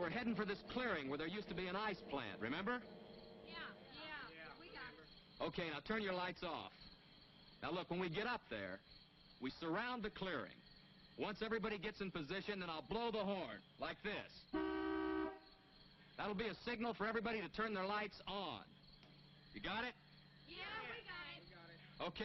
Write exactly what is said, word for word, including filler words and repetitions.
we're heading for this clearing where there used to be an ice plant, remember? Yeah, yeah, yeah. We got it. Okay, now turn your lights off. Now look, when we get up there, we surround the clearing. Once everybody gets in position, then I'll blow the horn, like this. That'll be a signal for everybody to turn their lights on. You got it? Yeah, we got it. Okay.